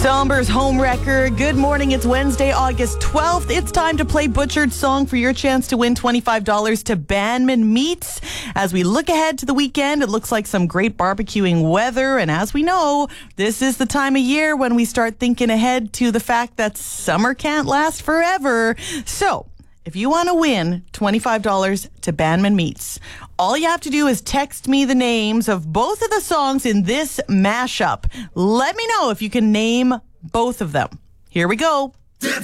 Somber's home wrecker. Good morning. It's Wednesday, August 12th. It's time to play Butchered Song for your chance to win $25 to Banman Meats. As we look ahead to the weekend, it looks like some great barbecuing weather. And as we know, this is the time of year when we start thinking ahead to the fact that summer can't last forever. So, if you want to win $25 to Banman Meats, all you have to do is text me the names of both of the songs in this mashup. Let me know if you can name both of them. Here we go.